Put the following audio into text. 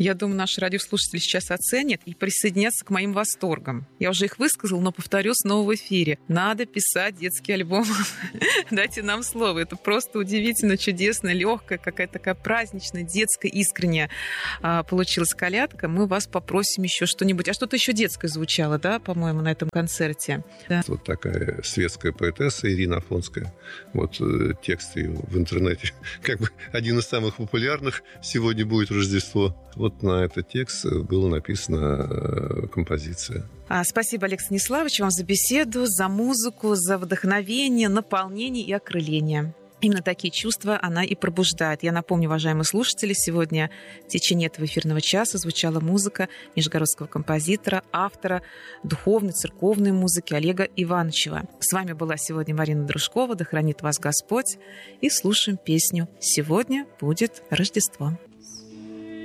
Я думаю, наши радиослушатели сейчас оценят и присоединятся к моим восторгам. Я уже их высказала, но повторю снова в эфире. Надо писать детский альбом. Дайте нам слово. Это просто удивительно, чудесно, легкая, какая-то такая праздничная, детская, искренняя получилась колядка. Мы вас попросим еще что-нибудь. А что-то еще детское звучало, да, по-моему, на этом концерте? Да. Вот такая светская поэтесса Ирина Афонская. Вот текст ее в интернете. Как бы один из самых популярных. Сегодня будет Рождество. Вот на этот текст была написана композиция. Спасибо, Олег Станиславович, вам за беседу, за музыку, за вдохновение, наполнение и окрыление. Именно такие чувства она и пробуждает. Я напомню, уважаемые слушатели, сегодня в течение этого эфирного часа звучала музыка нижегородского композитора, автора духовной, церковной музыки Олега Иванычева. С вами была сегодня Марина Дружкова. Да хранит вас Господь. И слушаем песню «Сегодня будет Рождество».